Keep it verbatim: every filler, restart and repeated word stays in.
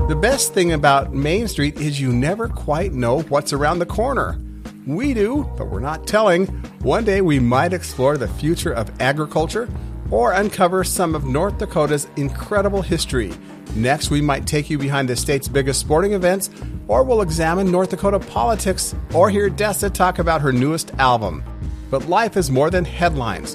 The best thing about Main Street is you never quite know what's around the corner. We do, but we're not telling. One day we might explore the future of agriculture or uncover some of North Dakota's incredible history. Next, we might take you behind the state's biggest sporting events, or we'll examine North Dakota politics, or hear Dessa talk about her newest album. But life is more than headlines.